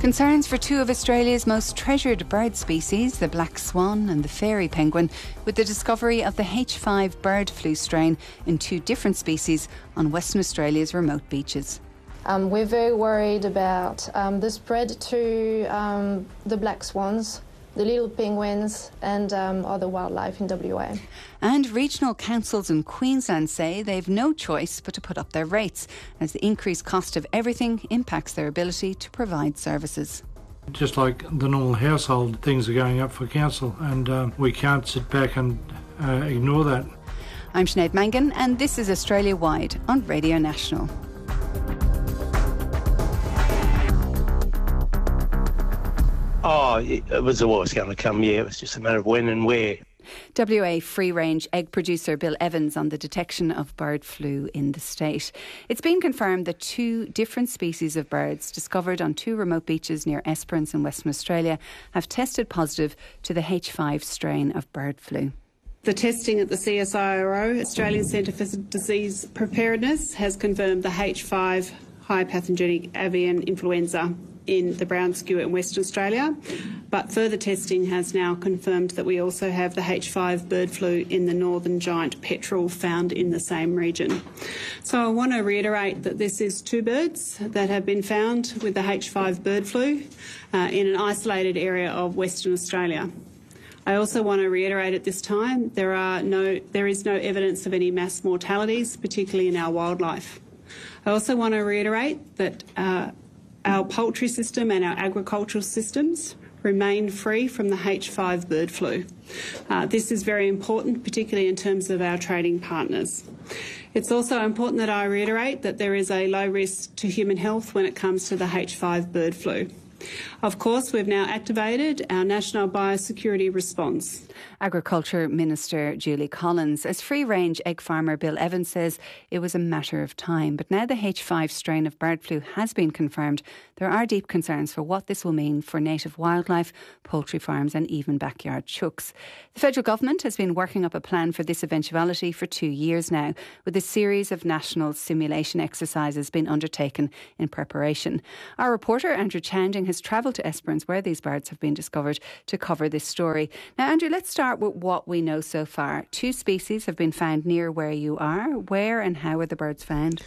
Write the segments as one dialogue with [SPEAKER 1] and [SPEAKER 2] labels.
[SPEAKER 1] Concerns for two of Australia's most treasured bird species, the black swan and the fairy penguin, with the discovery of the H5 bird flu strain in two different species on Western Australia's remote beaches.
[SPEAKER 2] We're very worried about the spread to the black swans, the little penguins and other wildlife in WA.
[SPEAKER 1] And regional councils in Queensland say they've no choice but to put up their rates as the increased cost of everything impacts their ability to provide services.
[SPEAKER 3] Just like the normal household, things are going up for council and we can't sit back and ignore that.
[SPEAKER 1] I'm Sinead Mangan and this is Australia Wide on Radio National.
[SPEAKER 4] Oh, it was always going to come, yeah. It was just a matter of when and where.
[SPEAKER 1] WA free-range egg producer Bill Evans on the detection of bird flu in the state. It's been confirmed that two different species of birds discovered on two remote beaches near Esperance in Western Australia have tested positive to the H5 strain of bird flu.
[SPEAKER 5] The testing at the CSIRO, Australian Centre for Disease Preparedness, has confirmed the H5 high pathogenic avian influenza in the brown skua in Western Australia, but further testing has now confirmed that we also have the H5 bird flu in the northern giant petrel found in the same region. So I want to reiterate that this is two birds that have been found with the H5 bird flu in an isolated area of Western Australia. I also want to reiterate at this time there is no evidence of any mass mortalities, particularly in our wildlife. I also want to reiterate that our poultry system and our agricultural systems remain free from the H5 bird flu. This is very important, particularly in terms of our trading partners. It's also important that I reiterate that there is a low risk to human health when it comes to the H5 bird flu. Of course, we've now activated our National Biosecurity Response.
[SPEAKER 1] Agriculture Minister Julie Collins. As free-range egg farmer Bill Evans says, it was a matter of time. But now the H5 strain of bird flu has been confirmed, there are deep concerns for what this will mean for native wildlife, poultry farms and even backyard chooks. The federal government has been working up a plan for this eventuality for 2 years now, with a series of national simulation exercises being undertaken in preparation. Our reporter Andrew Chanding has travelled to Esperance, where these birds have been discovered, to cover this story. Now, Andrew, let's start with what we know so far. Two species have been found near where you are. Where and how were the birds found?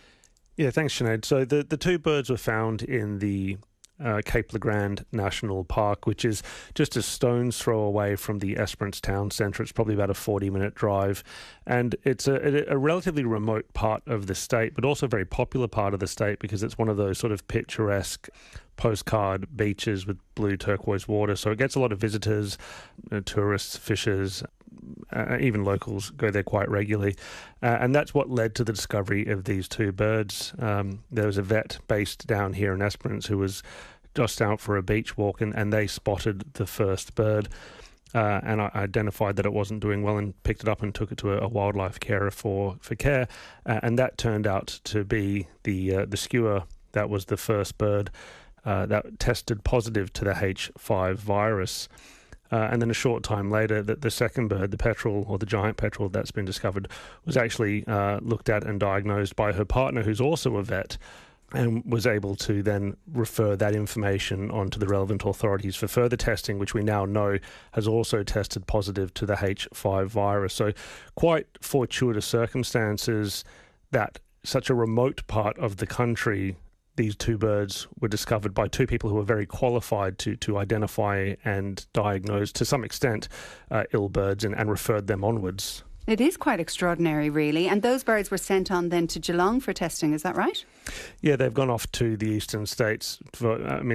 [SPEAKER 6] Yeah, thanks, Sinead. So the two birds were found in the Cape Le Grand National Park, which is just a stone's throw away from the Esperance town centre. It's probably about a 40-minute drive. And it's a relatively remote part of the state, but also a very popular part of the state because it's one of those sort of picturesque postcard beaches with blue turquoise water. So it gets a lot of visitors, tourists, fishers, even locals go there quite regularly. And that's what led to the discovery of these two birds. There was a vet based down here in Esperance who was just out for a beach walk and they spotted the first bird. And I identified that it wasn't doing well and picked it up and took it to a wildlife carer for care. And that turned out to be the skua. That was the first bird that tested positive to the H5 virus. And then a short time later, the second bird, the petrel or the giant petrel that's been discovered, was actually looked at and diagnosed by her partner, who's also a vet, and was able to then refer that information onto the relevant authorities for further testing, which we now know has also tested positive to the H5 virus. So quite fortuitous circumstances that such a remote part of the country, these two birds were discovered by two people who were very qualified to identify and diagnose, to some extent, ill birds and referred them onwards.
[SPEAKER 1] It is quite extraordinary, really. And those birds were sent on then to Geelong for testing, is that right?
[SPEAKER 6] Yeah, they've gone off to the eastern states. The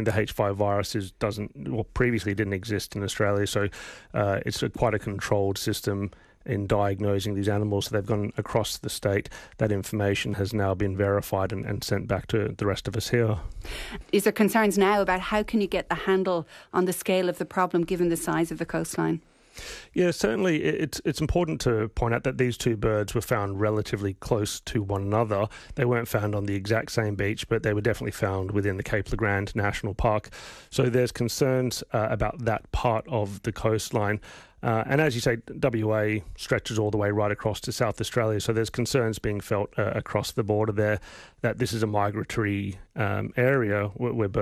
[SPEAKER 6] H5 virus previously didn't exist in Australia, so it's quite a controlled system in diagnosing these animals. So they've gone across the state. That information has now been verified and sent back to the rest of us here.
[SPEAKER 1] Is there concerns now about how can you get the handle on the scale of the problem given the size of the coastline?
[SPEAKER 6] Yeah, certainly it's important to point out that these two birds were found relatively close to one another. They weren't found on the exact same beach, but they were definitely found within the Cape Le Grand National Park. So there's concerns about that part of the coastline. And as you say, WA stretches all the way right across to South Australia, so there's concerns being felt across the border there that this is a migratory area where birds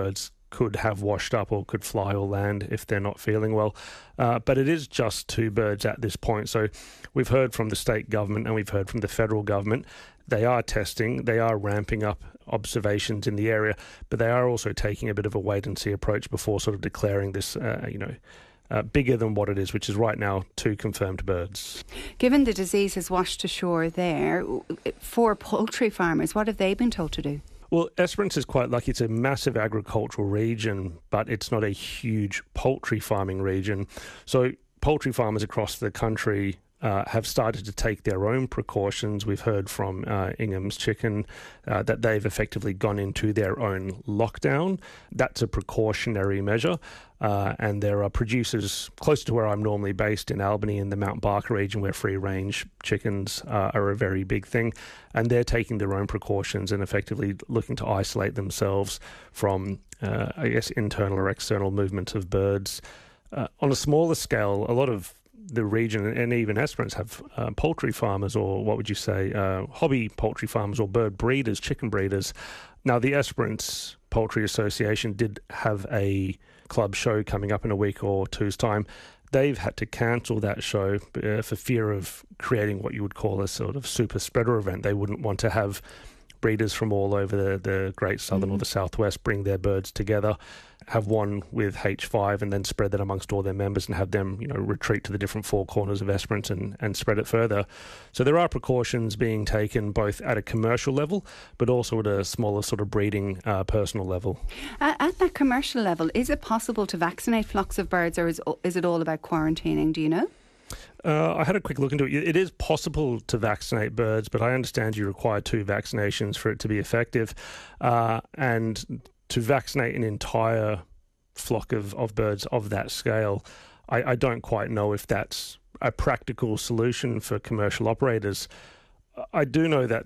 [SPEAKER 6] could have washed up or could fly or land if they're not feeling well. But it is just 2 birds at this point. So we've heard from the state government and we've heard from the federal government. They are testing, they are ramping up observations in the area, but they are also taking a bit of a wait-and-see approach before sort of declaring this, bigger than what it is, which is right now 2 confirmed birds.
[SPEAKER 1] Given the disease has washed ashore there, for poultry farmers, what have they been told to do?
[SPEAKER 6] Well, Esperance is quite lucky. It's a massive agricultural region, but it's not a huge poultry farming region. So poultry farmers across the country have started to take their own precautions. We've heard from Ingham's Chicken that they've effectively gone into their own lockdown. That's a precautionary measure. And there are producers close to where I'm normally based in Albany in the Mount Barker region where free-range chickens are a very big thing. And they're taking their own precautions and effectively looking to isolate themselves from, internal or external movement of birds. On a smaller scale, a lot of the region and even Esperance have poultry farmers, or what would you say, hobby poultry farmers or bird breeders, chicken breeders. Now, the Esperance Poultry Association did have a club show coming up in a week or 2's time. They've had to cancel that show for fear of creating what you would call a sort of super spreader event. They wouldn't want to have breeders from all over the Great Southern or the Southwest bring their birds together, have one with H5 and then spread that amongst all their members and have them, retreat to the different 4 corners of Esperance and spread it further. So there are precautions being taken both at a commercial level but also at a smaller sort of breeding personal level.
[SPEAKER 1] At that commercial level, is it possible to vaccinate flocks of birds, or is it all about quarantining? Do you know?
[SPEAKER 6] I had a quick look into it. It is possible to vaccinate birds, but I understand you require 2 vaccinations for it to be effective. And to vaccinate an entire flock of birds of that scale, I don't quite know if that's a practical solution for commercial operators. I do know that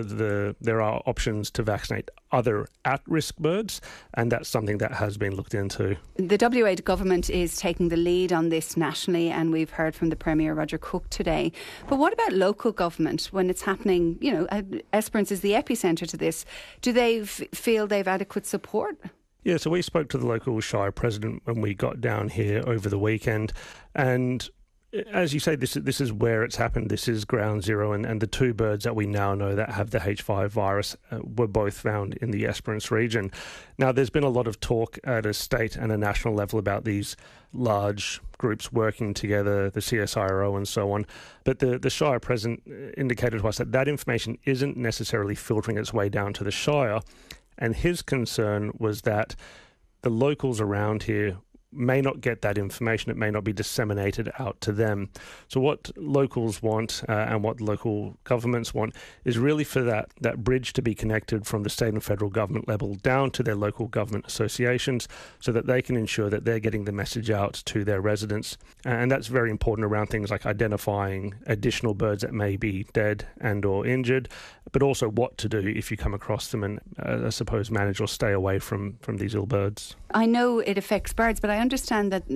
[SPEAKER 6] there are options to vaccinate other at-risk birds, and that's something that has been looked into.
[SPEAKER 1] The WA government is taking the lead on this nationally, and we've heard from the Premier Roger Cook today. But what about local government when it's happening? Esperance is the epicentre to this. Do they feel they've adequate support?
[SPEAKER 6] Yeah, so we spoke to the local Shire president when we got down here over the weekend, and as you say, this is where it's happened. This is ground zero, and the 2 birds that we now know that have the H5 virus were both found in the Esperance region. Now, there's been a lot of talk at a state and a national level about these large groups working together, the CSIRO and so on. But the Shire president indicated to us that information isn't necessarily filtering its way down to the Shire, and his concern was that the locals around here may not get that information. It may not be disseminated out to them. So what locals want and what local governments want is really for that bridge to be connected from the state and federal government level down to their local government associations so that they can ensure that they're getting the message out to their residents. And that's very important around things like identifying additional birds that may be dead and or injured, but also what to do if you come across them and, I suppose, manage or stay away from these ill birds.
[SPEAKER 1] I know it affects birds, but I understand that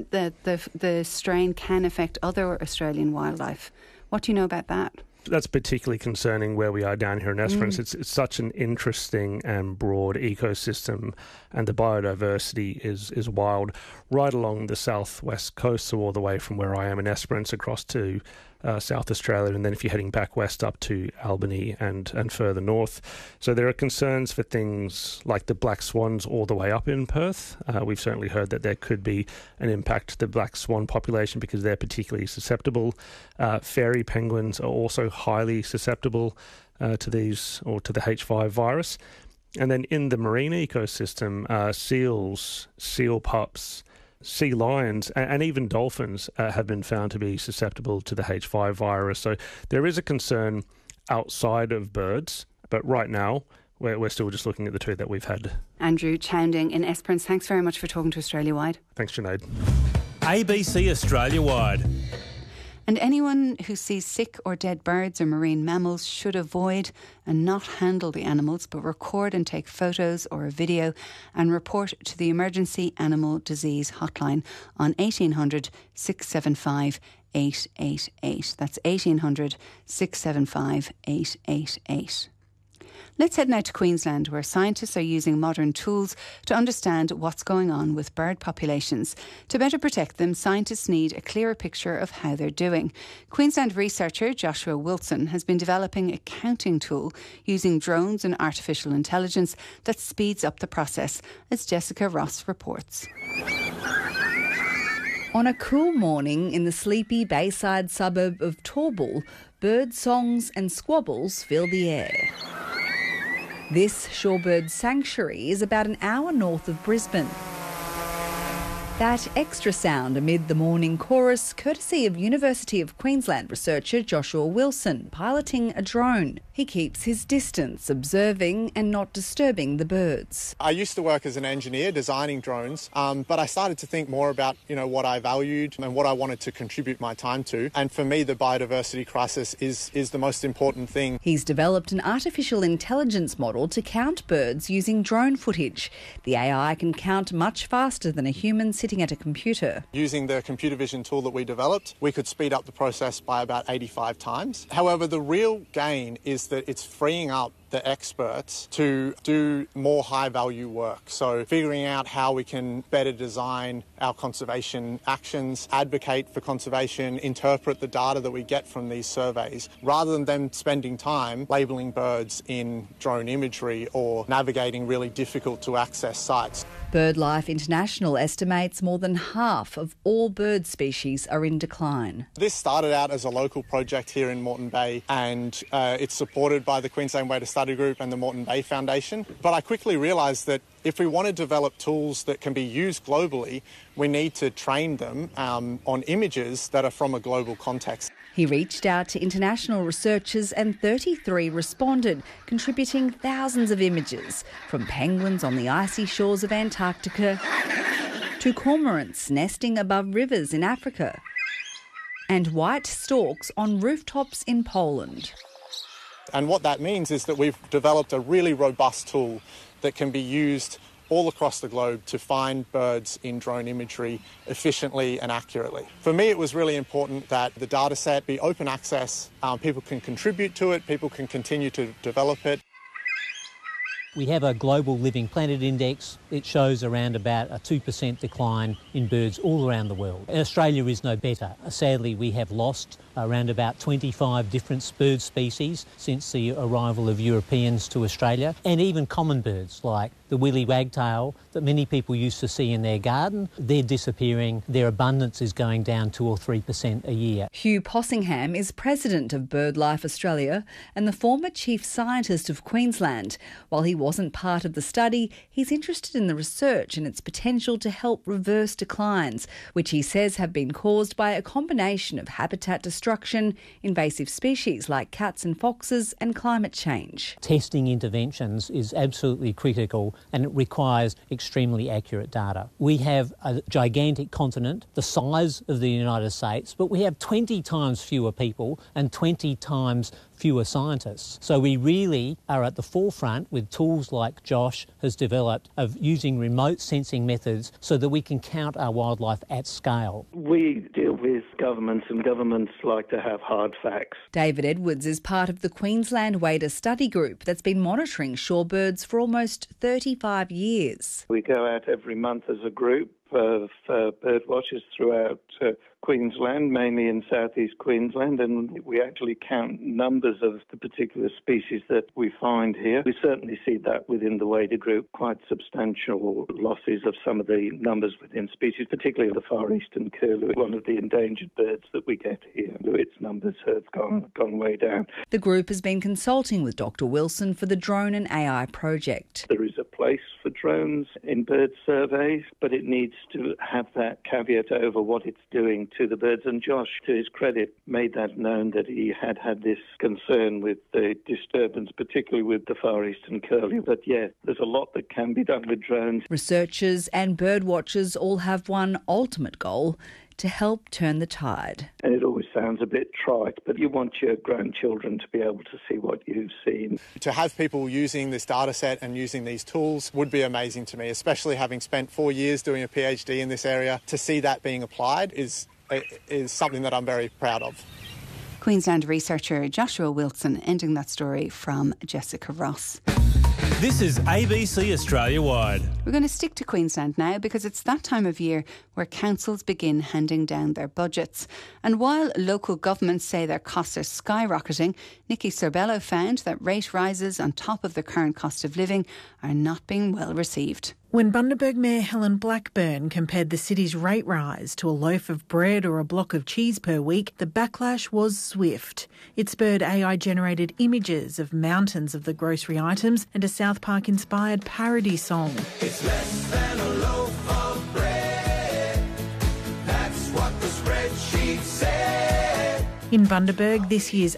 [SPEAKER 1] the strain can affect other Australian wildlife. What do you know about that?
[SPEAKER 6] That's particularly concerning where we are down here in Esperance. It's such an interesting and broad ecosystem, and the biodiversity is wild right along the southwest coast, so all the way from where I am in Esperance across to South Australia, and then if you're heading back west up to Albany and further north. So there are concerns for things like the black swans all the way up in Perth. We've certainly heard that there could be an impact to the black swan population because they're particularly susceptible. Fairy penguins are also highly susceptible to these, or to the H5 virus. And then in the marine ecosystem, seals, seal pups, sea lions and even dolphins have been found to be susceptible to the H5 virus. So there is a concern outside of birds, but right now we're still just looking at the 2 that we've had. Andrew
[SPEAKER 1] Chounding in Esperance, thanks very much for talking to Australia Wide.
[SPEAKER 6] Thanks, Sinead.
[SPEAKER 7] ABC Australia Wide.
[SPEAKER 1] And anyone who sees sick or dead birds or marine mammals should avoid and not handle the animals, but record and take photos or a video and report to the Emergency Animal Disease Hotline on 1800 675 888. That's 1800 675 888. Let's head now to Queensland, where scientists are using modern tools to understand what's going on with bird populations. To better protect them, scientists need a clearer picture of how they're doing. Queensland researcher Joshua Wilson has been developing a counting tool using drones and artificial intelligence that speeds up the process, as Jessica Ross reports.
[SPEAKER 8] On a cool morning in the sleepy bayside suburb of Torbal, bird songs and squabbles fill the air. This shorebird sanctuary is about an hour north of Brisbane. That extra sound amid the morning chorus, courtesy of University of Queensland researcher Joshua Wilson, piloting a drone. He keeps his distance, observing and not disturbing the birds.
[SPEAKER 9] I used to work as an engineer designing drones, but I started to think more about, what I valued and what I wanted to contribute my time to. And for me, the biodiversity crisis is the most important thing.
[SPEAKER 8] He's developed an artificial intelligence model to count birds using drone footage. The AI can count much faster than a human sitting at a computer.
[SPEAKER 9] Using the computer vision tool that we developed, we could speed up the process by about 85 times. However, the real gain is that it's freeing up the experts to do more high-value work. So figuring out how we can better design our conservation actions, advocate for conservation, interpret the data that we get from these surveys, rather than them spending time labelling birds in drone imagery or navigating really difficult-to-access sites.
[SPEAKER 8] BirdLife International estimates more than half of all bird species are in decline.
[SPEAKER 9] This started out as a local project here in Moreton Bay, and it's supported by the Queensland Way to Study Group and the Moreton Bay Foundation. But I quickly realised that if we want to develop tools that can be used globally, we need to train them on images that are from a global context.
[SPEAKER 8] He reached out to international researchers and 33 responded, contributing thousands of images, from penguins on the icy shores of Antarctica to cormorants nesting above rivers in Africa and white storks on rooftops in Poland.
[SPEAKER 9] And what that means is that we've developed a really robust tool that can be used all across the globe to find birds in drone imagery efficiently and accurately. For me, it was really important that the data set be open access, people can contribute to it, people can continue to develop it.
[SPEAKER 10] We have a global living planet index. It shows around about a 2% decline in birds all around the world. Australia is no better. Sadly, we have lost around about 25 different bird species since the arrival of Europeans to Australia, and even common birds like the willy wagtail that many people used to see in their garden. They're disappearing. Their abundance is going down 2 or 3% a year.
[SPEAKER 8] Hugh Possingham is president of BirdLife Australia and the former chief scientist of Queensland. While he wasn't part of the study, he's interested in the research and its potential to help reverse declines, which he says have been caused by a combination of habitat destruction, invasive species like cats and foxes, and climate change.
[SPEAKER 10] Testing interventions is absolutely critical, and it requires extremely accurate data. We have a gigantic continent, the size of the United States, but we have 20 times fewer people and 20 times fewer scientists. So we really are at the forefront with tools like Josh has developed of using remote sensing methods so that we can count our wildlife at scale.
[SPEAKER 11] We deal with governments, and governments like to have hard facts.
[SPEAKER 8] David Edwards is part of the Queensland Way to Study Group that's been monitoring shorebirds for almost 35 years.
[SPEAKER 11] We go out every month as a group of bird watchers throughout Queensland, mainly in southeast Queensland, and we actually count numbers of the particular species that we find here. We certainly see that within the Wader Group, quite substantial losses of some of the numbers within species, particularly the far eastern curlew, one of the endangered birds that we get here. Its numbers have gone way down.
[SPEAKER 8] The group has been consulting with Dr. Wilson for the Drone and AI project.
[SPEAKER 11] There is a place for drones in bird surveys, but it needs to have that caveat over what it's doing to the birds. And Josh, to his credit, made that known that he had this concern with the disturbance, particularly with the far eastern curlew. But yeah, there's a lot that can be done with drones.
[SPEAKER 8] Researchers and bird watchers all have one ultimate goal: to help turn the tide.
[SPEAKER 11] And it always sounds a bit trite, but you want your grandchildren to be able to see what you've seen.
[SPEAKER 9] To have people using this data set and using these tools would be amazing to me, especially having spent 4 years doing a PhD in this area. To see that being applied is something that I'm very proud of.
[SPEAKER 1] Queensland researcher Joshua Wilson ending that story from Jessica Ross.
[SPEAKER 7] This is ABC Australia Wide.
[SPEAKER 1] We're going to stick to Queensland now because it's that time of year where councils begin handing down their budgets. And while local governments say their costs are skyrocketing, Nikki Sorbello found that rate rises on top of the current cost of living are not being well received.
[SPEAKER 12] When Bundaberg Mayor Helen Blackburn compared the city's rate rise to a loaf of bread or a block of cheese per week, the backlash was swift. It spurred AI-generated images of mountains of the grocery items and a South Park-inspired parody song.
[SPEAKER 13] It's less than a loaf of bread. That's what the spreadsheet said.
[SPEAKER 12] In Bundaberg, this year's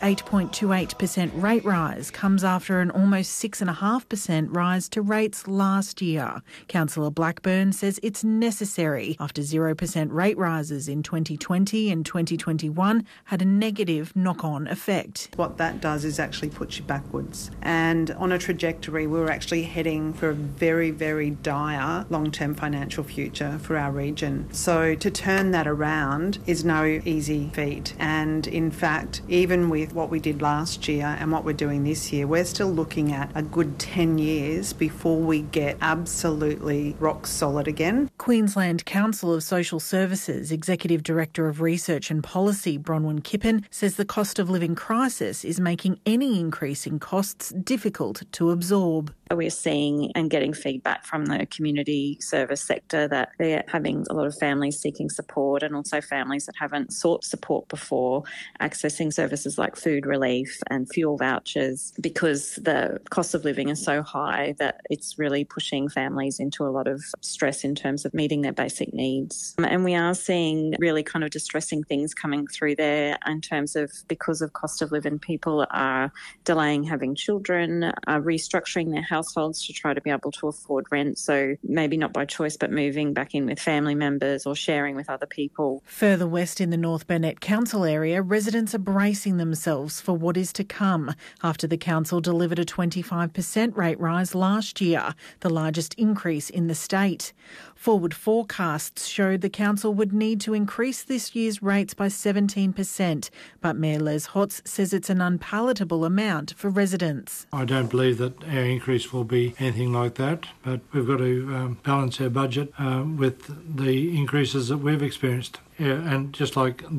[SPEAKER 12] 8.28% rate rise comes after an almost 6.5% rise to rates last year. Councillor Blackburn says it's necessary after 0% rate rises in 2020 and 2021 had a negative knock-on effect.
[SPEAKER 14] What that does is actually puts you backwards. And on a trajectory, we're actually heading for a very, very dire long-term financial future for our region. So to turn that around is no easy feat. And in fact, even with what we did last year and what we're doing this year, we're still looking at a good 10 years before we get absolutely rock solid again.
[SPEAKER 12] Queensland Council of Social Services Executive Director of Research and Policy, Bronwyn Kippen, says the cost of living crisis is making any increase in costs difficult to absorb.
[SPEAKER 15] We're seeing and getting feedback from the community service sector that they're having a lot of families seeking support and also families that haven't sought support before accessing services like food relief and fuel vouchers because the cost of living is so high that it's really pushing families into a lot of stress in terms of meeting their basic needs. And we are seeing really kind of distressing things coming through there in terms of because of cost of living, people are delaying having children, are restructuring their households to try to be able to afford rent. So maybe not by choice, but moving back in with family members or sharing with other people.
[SPEAKER 12] Further west in the North Burnett Council area, residents are bracing themselves for what is to come after the council delivered a 25% rate rise last year, the largest increase in the state. Forward forecasts showed the council would need to increase this year's rates by 17%, but Mayor Les Hotz says it's an unpalatable amount for residents.
[SPEAKER 3] I don't believe that our increase will be anything like that, but we've got to balance our budget with the increases that we've experienced. And just like